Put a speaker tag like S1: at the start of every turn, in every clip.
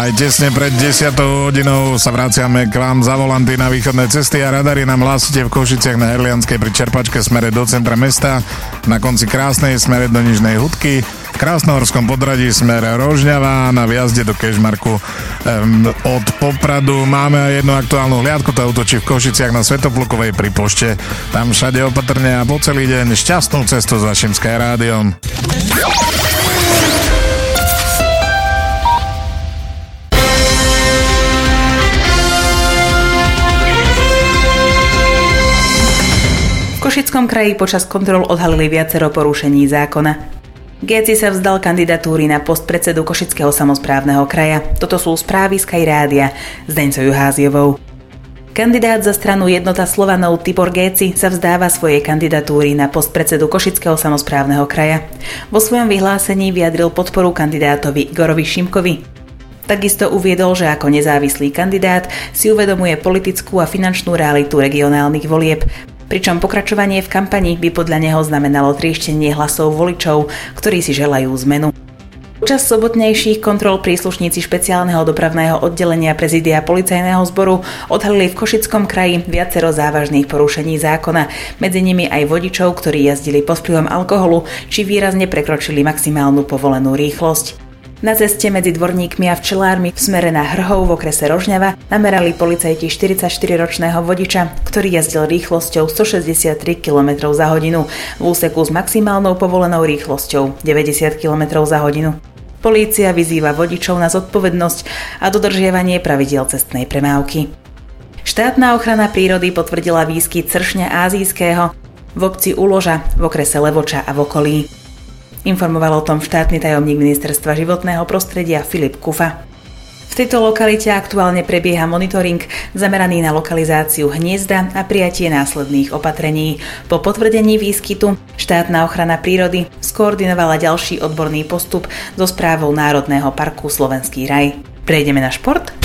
S1: Aj tesne pred 10 hodinou sa vraciame k vám za volanty na východné cesty a radary nám hlásite v Košiciach na Herlianskej pri čerpačke smere do centra mesta, na konci Krásnej smere do Nižnej Hudky, v Krásnohorskom Podradí smere Rožňava, na vjazde do Kežmarku od Popradu. Máme aj jednu aktuálnu hliadku, tá útočí v Košiciach na Svetoplukovej pri pošte. Tam všade opatrne a po celý deň šťastnú cestu s vašim Sky rádiom.
S2: V Košickom kraji počas kontrol odhalili viacero porušení zákona. Géci sa vzdal kandidatúry na post predsedu Košického samosprávneho kraja. Toto sú správy Sky rádia s Deňcou Juháziovou. Kandidát za stranu Jednota Slovanov Tibor Géci sa vzdáva svojej kandidatúry na post predsedu Košického samosprávneho kraja. Vo svojom vyhlásení vyjadril podporu kandidátovi Igorovi Šimkovi. Takisto uviedol, že ako nezávislý kandidát si uvedomuje politickú a finančnú realitu regionálnych volieb, pričom pokračovanie v kampani by podľa neho znamenalo trieštenie hlasov voličov, ktorí si želajú zmenu. Počas sobotnejších kontrol príslušníci špeciálneho dopravného oddelenia prezídia policajného zboru odhalili v Košickom kraji viacero závažných porušení zákona, medzi nimi aj vodičov, ktorí jazdili pod vplyvom alkoholu či výrazne prekročili maximálnu povolenú rýchlosť. Na ceste medzi Dvorníkmi a Včelármi v smere na Hrhov v okrese Rožňava namerali policajti 44-ročného vodiča, ktorý jazdil rýchlosťou 163 km za hodinu v úseku s maximálnou povolenou rýchlosťou 90 km za hodinu. Polícia vyzýva vodičov na zodpovednosť a dodržiavanie pravidiel cestnej premávky. Štátna ochrana prírody potvrdila výskyt sršňa ázijského v obci Uloža v okrese Levoča a v okolí. Informoval o tom štátny tajomník Ministerstva životného prostredia Filip Kufa. V tejto lokalite aktuálne prebieha monitoring zameraný na lokalizáciu hniezda a prijatie následných opatrení. Po potvrdení výskytu štátna ochrana prírody skoordinovala ďalší odborný postup so správou Národného parku Slovenský raj. Prejdeme na šport.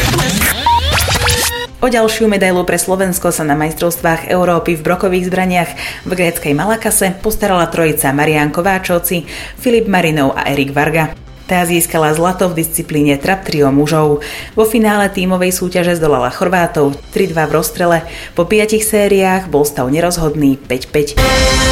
S2: O ďalšiu medailu pre Slovensko sa na majstrovstvách Európy v brokových zbraniach v gréckej Malakase postarala trojica Marián Kováčovci, Filip Marinov a Erik Varga. Tá získala zlato v disciplíne trap trio mužov. Vo finále tímovej súťaže zdolala Chorvátov 3-2 v rozstrele. Po 5 sériách bol stav nerozhodný 5-5.